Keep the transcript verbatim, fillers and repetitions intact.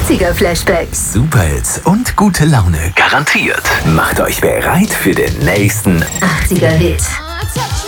achtziger Flashbacks. Superhits und gute Laune garantiert. Macht euch bereit für den nächsten achtziger Hit.